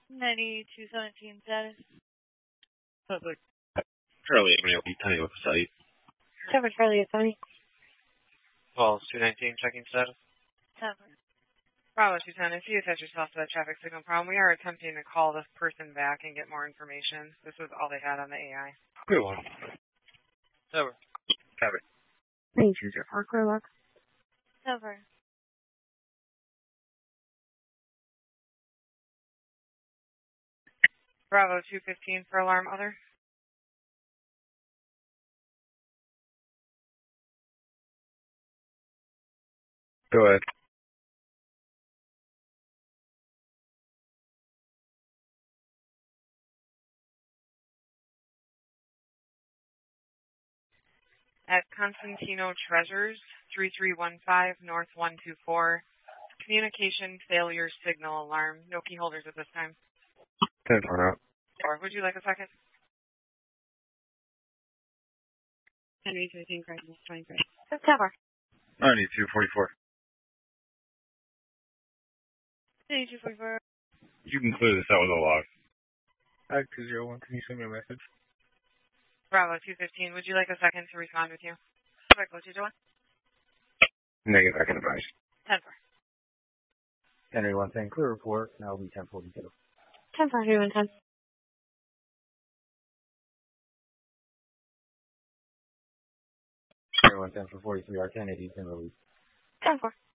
9217 status. Sounds like Charlie, tell you what the site. Cover Charlie at Sony. Well, 219 checking status. Cover. Bravo 210, if you attach yourself to that traffic signal problem, we are attempting to call this person back and get more information. This was all they had on the AI. Good one. Over. Cover. Please use your hardware lock. Cover. Bravo 215 for alarm other. Go ahead. At Constantino Treasures, 3315 North 124. Communication failure signal alarm. No key holders at this time. 10 turn out. Or would you like a second? Henry 13, crisis 23. Cover. I need 244. 9244. You can clear this out with a log. 201, can you send me a message? Bravo 215, would you like a second to respond with you? Quick, what you doing? Negative, I can advise. 10-4. Henry 110, clear report. Now will be 1042. 10 for Henry 110. Henry 110 for 43 R1080 has been released. 10 4.